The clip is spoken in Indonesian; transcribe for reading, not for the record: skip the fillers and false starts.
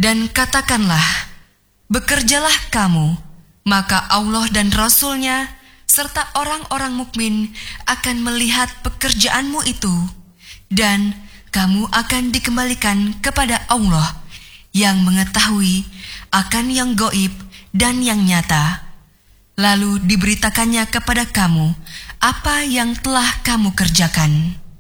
Dan katakanlah, bekerjalah kamu, maka Allah dan Rasul-Nya serta orang-orang mukmin akan melihat pekerjaanmu itu, dan kamu akan dikembalikan kepada Allah yang mengetahui akan yang gaib dan yang nyata. Lalu diberitakannya kepada kamu apa yang telah kamu kerjakan.